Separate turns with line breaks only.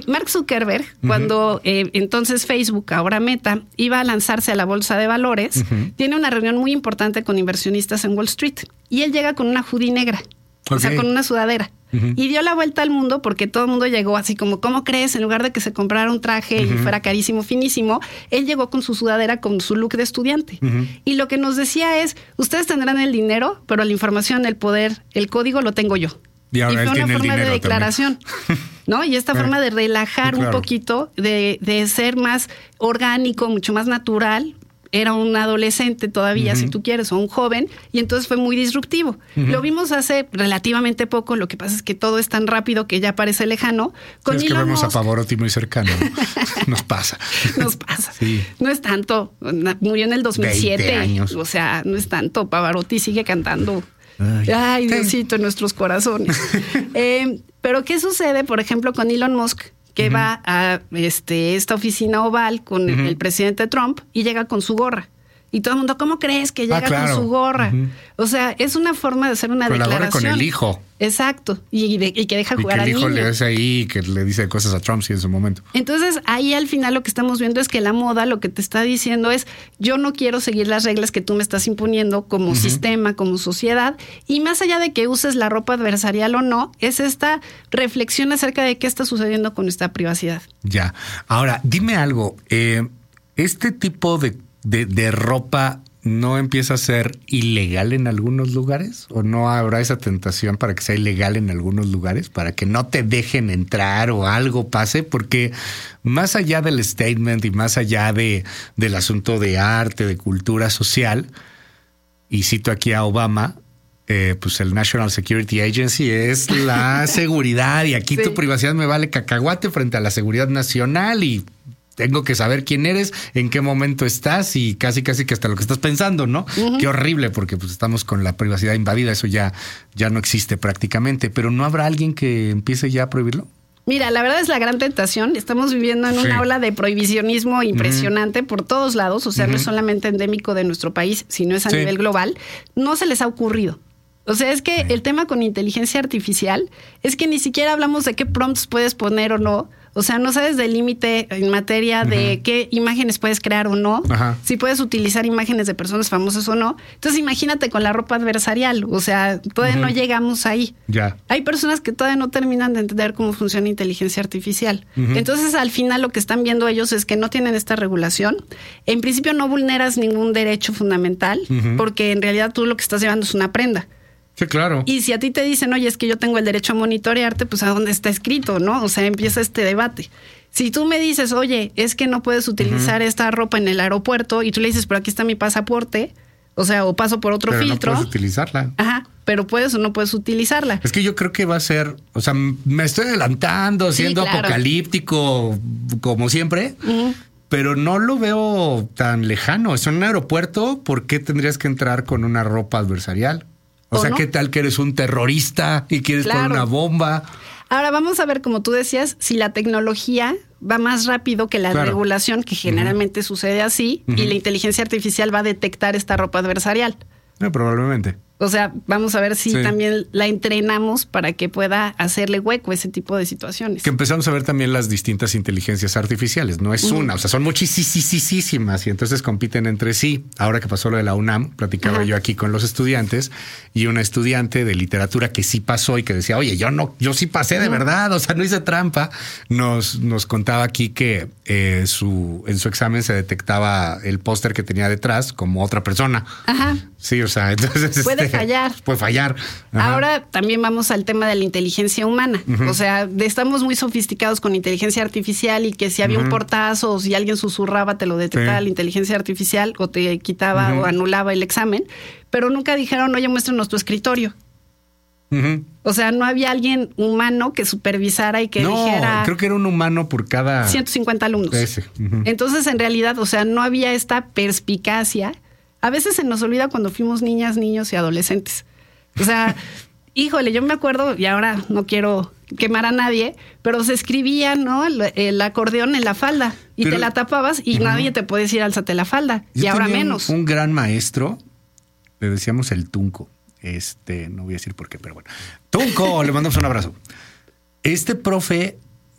Mark Zuckerberg, cuando entonces Facebook, ahora Meta, iba a lanzarse a la bolsa de valores, tiene una reunión muy importante con inversionistas en Wall Street. Y él llega con una hoodie negra, o sea, con una sudadera. Y dio la vuelta al mundo porque todo el mundo llegó así como, ¿cómo crees? En lugar de que se comprara un traje y fuera carísimo, finísimo, él llegó con su sudadera, con su look de estudiante. Y lo que nos decía es, ustedes tendrán el dinero, pero la información, el poder, el código lo tengo yo. Y fue una forma de declaración, ¿no? Y esta forma de relajar un poquito, de ser más orgánico, mucho más natural. Era un adolescente todavía, si tú quieres, o un joven, y entonces fue muy disruptivo. Lo vimos hace relativamente poco, lo que pasa es que todo es tan rápido que ya parece lejano.
Es que vemos a Pavarotti muy cercano. Nos pasa.
Nos pasa.
Sí.
No es tanto. Murió en el 2007.
20 años.
O sea, no es tanto. Pavarotti sigue cantando. Ay, Diosito, en nuestros corazones. Pero ¿qué sucede, por ejemplo, con Elon Musk? Que va a esta oficina oval con el presidente Trump y llega con su gorra. Y todo el mundo, ¿cómo crees que llega con su gorra? O sea, es una forma de hacer una
con
declaración.
Con la gorra con el hijo.
Exacto. Y que deja jugar al niño.
El hijo le hace ahí, que le dice cosas a Trump, sí, en su momento.
Entonces, ahí al final lo que estamos viendo es que la moda lo que te está diciendo es, yo no quiero seguir las reglas que tú me estás imponiendo como sistema, como sociedad. Y más allá de que uses la ropa adversarial o no, es esta reflexión acerca de qué está sucediendo con nuestra privacidad.
Ya. Ahora, dime algo. Este tipo de ropa no empieza a ser ilegal en algunos lugares, o no habrá esa tentación para que sea ilegal en algunos lugares, para que no te dejen entrar o algo pase, porque más allá del statement y más allá del asunto de arte, de cultura social, y cito aquí a Obama, pues el National Security Agency es la seguridad, y aquí tu privacidad me vale cacahuate frente a la seguridad nacional, y tengo que saber quién eres, en qué momento estás y casi que hasta lo que estás pensando, ¿no? Qué horrible, porque pues estamos con la privacidad invadida, eso ya no existe prácticamente, pero ¿no habrá alguien que empiece ya a prohibirlo?
Mira, la verdad es la gran tentación. Estamos viviendo en una ola de prohibicionismo impresionante por todos lados, o sea, no es solamente endémico de nuestro país, sino es a nivel global. No se les ha ocurrido. O sea, es que el tema con inteligencia artificial es que ni siquiera hablamos de qué prompts puedes poner o no. O sea, no sabes del límite en materia de qué imágenes puedes crear o no, si puedes utilizar imágenes de personas famosas o no. Entonces, imagínate con la ropa adversarial. O sea, todavía no llegamos ahí. Hay personas que todavía no terminan de entender cómo funciona inteligencia artificial. Entonces, al final, lo que están viendo ellos es que no tienen esta regulación. En principio, no vulneras ningún derecho fundamental, porque en realidad tú lo que estás llevando es una prenda.
Sí, claro.
Y si a ti te dicen, oye, es que yo tengo el derecho a monitorearte, pues ¿a dónde está escrito, no? O sea, empieza este debate. Si tú me dices, oye, es que no puedes utilizar esta ropa en el aeropuerto, y tú le dices, pero aquí está mi pasaporte, o sea, o paso por otro filtro.
No puedes utilizarla.
Pero puedes o no puedes utilizarla.
Es que yo creo que va a ser, o sea, me estoy adelantando, siendo apocalíptico, como siempre. Pero no lo veo tan lejano. Es un aeropuerto, ¿por qué tendrías que entrar con una ropa adversarial? O sea, ¿qué tal que eres un terrorista y quieres poner una bomba?
Ahora vamos a ver, como tú decías, si la tecnología va más rápido que la regulación, que generalmente sucede así, y la inteligencia artificial va a detectar esta ropa adversarial.
Probablemente.
O sea, vamos a ver si también la entrenamos para que pueda hacerle hueco a ese tipo de situaciones.
Que empezamos a ver también las distintas inteligencias artificiales. No es una, o sea, son muchísimas y entonces compiten entre sí. Ahora que pasó lo de la UNAM, platicaba yo aquí con los estudiantes, y una estudiante de literatura que sí pasó y que decía, oye, yo sí pasé de verdad, o sea, no hice trampa. Nos contaba aquí que en su examen se detectaba el póster que tenía detrás como otra persona. Sí, o sea, entonces
puede fallar.
Puede fallar.
Ahora también vamos al tema de la inteligencia humana. O sea, estamos muy sofisticados con inteligencia artificial, y que si había un portazo o si alguien susurraba te lo detectaba la inteligencia artificial, o te quitaba o anulaba el examen, pero nunca dijeron, oye, muéstranos tu escritorio. O sea, no había alguien humano que supervisara y que dijera...
creo que era un humano por cada...
150 alumnos. Entonces, en realidad, o sea, no había esta perspicacia. A veces se nos olvida cuando fuimos niñas, niños y adolescentes. O sea, híjole, yo me acuerdo, y ahora no quiero quemar a nadie, pero se escribía, ¿no? El acordeón en la falda, y te la tapabas y nadie te puede decir álzate la falda. Y ahora menos.
Un gran maestro, le decíamos el Tunco. No voy a decir por qué, pero bueno. Tunco, le mandamos un abrazo. Este profe